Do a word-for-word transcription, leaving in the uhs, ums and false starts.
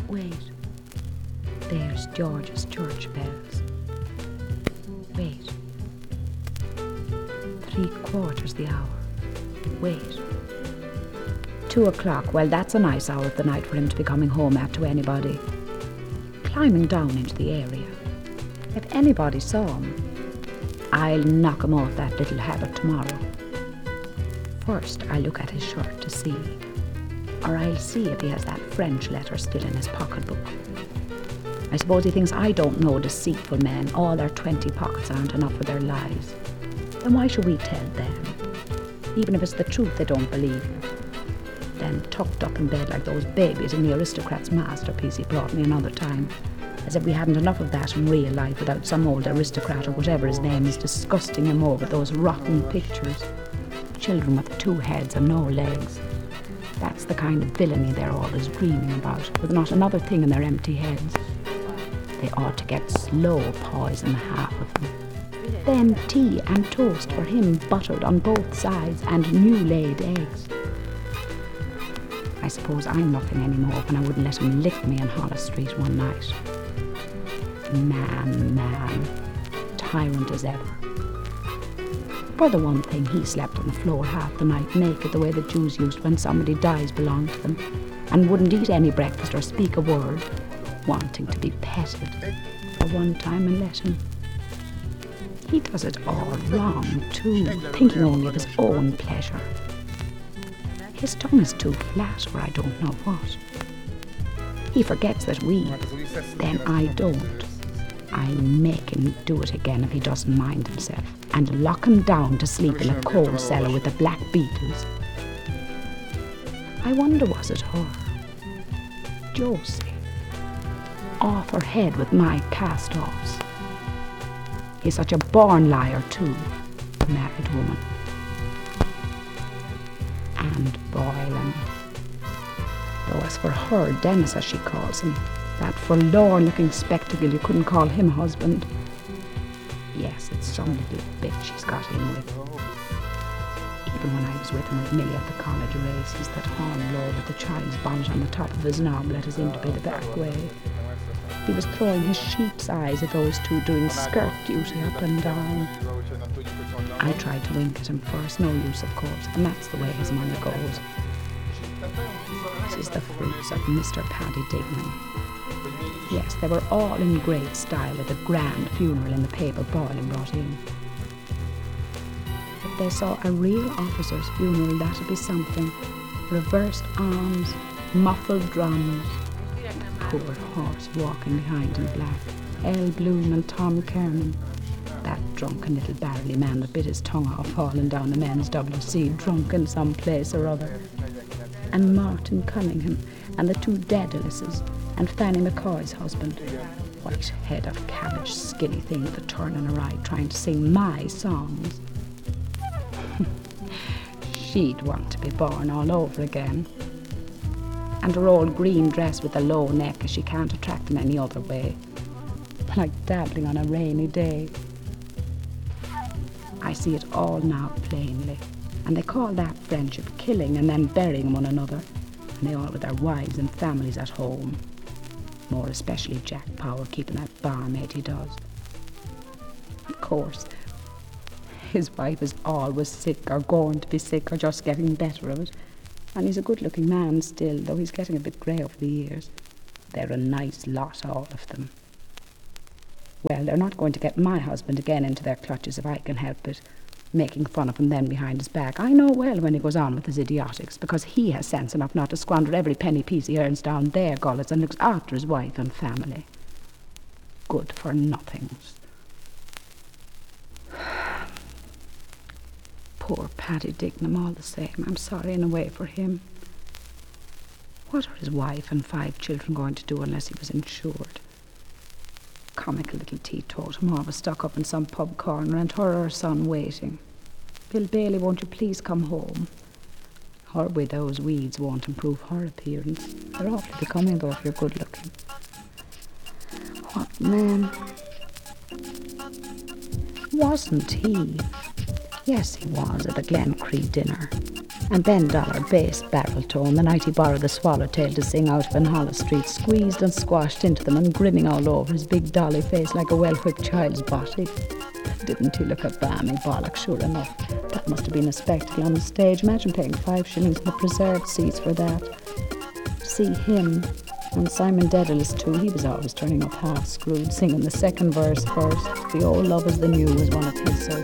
Wait. There's George's church bells. Wait. Three quarters the hour. Wait. Two o'clock. Well, that's a nice hour of the night for him to be coming home at to anybody. Climbing down into the area. If anybody saw him, I'll knock him off that little habit tomorrow. First, I'll look at his shirt to see. Or I'll see if he has that French letter still in his pocketbook. I suppose he thinks I don't know deceitful men. All their twenty pockets aren't enough for their lives. Then why should we tell them? Even if it's the truth they don't believe. Then tucked up in bed like those babies in the aristocrat's masterpiece he brought me another time. As if we hadn't enough of that in real life without some old aristocrat or whatever his name is disgusting him over those rotten pictures. Children with two heads and no legs. That's the kind of villainy they're always dreaming about, with not another thing in their empty heads. They ought to get slow poison, half of them. Then tea and toast for him buttered on both sides and new-laid eggs. I suppose I'm nothing anymore when I wouldn't let him lick me in Hollis Street one night. Man, man, tyrant as ever. For the one thing, he slept on the floor half the night naked the way the Jews used when somebody dies belonged to them, and wouldn't eat any breakfast or speak a word, wanting to be petted for one time and let him. He does it all wrong too, thinking only of his own pleasure. His tongue is too flat or I don't know what. He forgets that we, then I don't. I make him do it again if he doesn't mind himself, and lock him down to sleep in a coal cellar with the black beetles. I wonder, was it her? Josie. Off her head with my cast-offs. He's such a born liar too, a married woman. And Boylan. Though as for her, Dennis as she calls him, that forlorn-looking spectacle, you couldn't call him husband. Yes, it's some little bitch she's got in with. Even when I was with him with Millie at the college races, that horn-blower with the child's bonnet on the top of his knob let us in to be the back way. He was throwing his sheep's eyes at those two doing skirt duty up and down. I tried to wink at him first, no use of course, and that's the way his money goes. This is the fruits of Mister Paddy Dignam. Yes, they were all in great style at the grand funeral in the paper Boylan brought in. If they saw a real officer's funeral, that'd be something. Reversed arms, muffled drums. Poor horse walking behind in black. El Bloom and Tom Kernan. That drunken little barley man that bit his tongue off falling down the men's W C, drunk in some place or other. And Martin Cunningham, and the two Daedalus, and Fanny McCoy's husband. White head of cabbage, skinny thing with a turn in her eye, trying to sing my songs. She'd want to be born all over again. And her old green dress with the low neck, as she can't attract in any other way. Like dabbling on a rainy day. I see it all now plainly. And they call that friendship killing and then burying one another. And they all with their wives and families at home. More especially Jack Power keeping that barmaid he does. Of course, his wife is always sick or going to be sick or just getting better of it. And he's a good-looking man still, though he's getting a bit grey over the years. They're a nice lot, all of them. Well, they're not going to get my husband again into their clutches if I can help it, making fun of him then behind his back. I know well when he goes on with his idiotics, because he has sense enough not to squander every penny piece he earns down their gullets and looks after his wife and family. Good for nothings. Poor Paddy Dignam, all the same. I'm sorry in a way for him. What are his wife and five children going to do unless he was insured? Comical little teetotum, always stuck up in some pub corner, and her or her son waiting. Bill Bailey, won't you please come home? Her widow's weeds won't improve her appearance. They're awfully becoming, though, if you're good looking. What man? Wasn't he? Yes, he was at the Glencree dinner. And Ben Dollard bass barrel tone the night he borrowed the Swallowtail to sing out of in Hollis Street, squeezed and squashed into them and grinning all over his big dolly face like a well-whipped child's body. Didn't he look a balmy bollock, sure enough? That must have been a spectacle on the stage. Imagine paying five shillings in the preserved seats for that. To see him, and Simon Dedalus too, he was always turning up half-screwed, singing the second verse first. The old Love is the New was one of his so